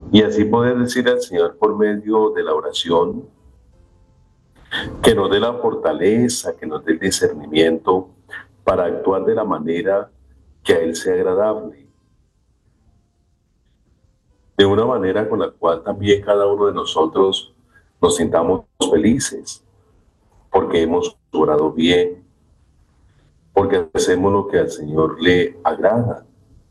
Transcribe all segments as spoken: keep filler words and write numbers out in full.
Y así poder decirle al Señor por medio de la oración que nos dé la fortaleza, que nos dé el discernimiento para actuar de la manera que a Él sea agradable, de una manera con la cual también cada uno de nosotros nos sintamos felices, porque hemos orado bien, porque hacemos lo que al Señor le agrada.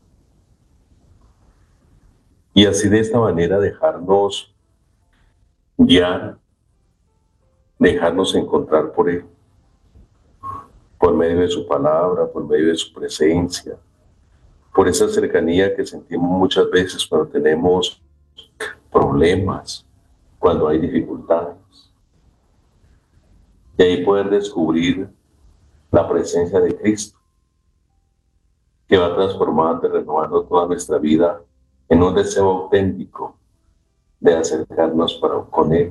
Y así de esta manera dejarnos guiar, dejarnos encontrar por Él, por medio de su palabra, por medio de su presencia, por esa cercanía que sentimos muchas veces cuando tenemos problemas, cuando hay dificultades. Y ahí poder descubrir la presencia de Cristo, que va transformando y renovando toda nuestra vida en un deseo auténtico de acercarnos para, con Él,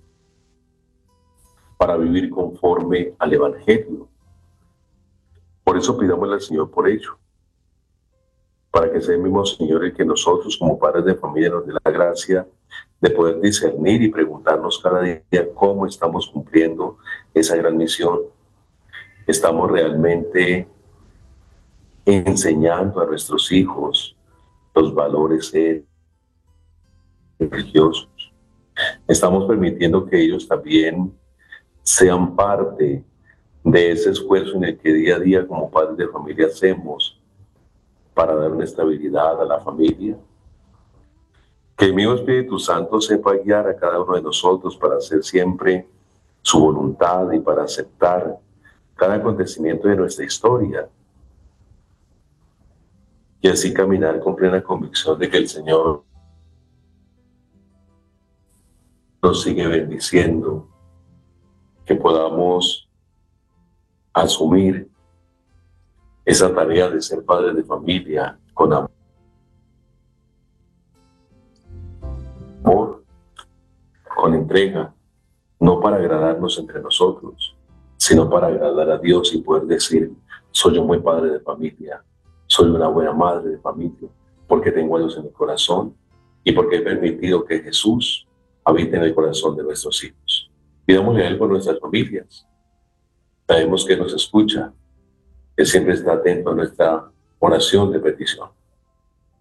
para vivir conforme al Evangelio. Por eso pidámosle al Señor por ello, para que sea el mismo Señor el que nosotros como padres de familia nos dé la gracia de poder discernir y preguntarnos cada día cómo estamos cumpliendo esa gran misión. ¿Estamos realmente enseñando a nuestros hijos los valores religiosos? ¿Estamos permitiendo que ellos también sean parte de ese esfuerzo en el que día a día como padres de familia hacemos para dar una estabilidad a la familia? Que el mismo Espíritu Santo sepa guiar a cada uno de nosotros para hacer siempre su voluntad y para aceptar cada acontecimiento de nuestra historia, y así caminar con plena convicción de que el Señor nos sigue bendiciendo, que podamos asumir esa tarea de ser padres de familia con amor, con entrega, no para agradarnos entre nosotros, sino para agradar a Dios y poder decir, soy un buen padre de familia, soy una buena madre de familia, porque tengo a Dios en mi corazón y porque he permitido que Jesús habite en el corazón de nuestros hijos. Pidámosle a Él por nuestras familias. Sabemos que nos escucha, que siempre está atento a nuestra oración de petición.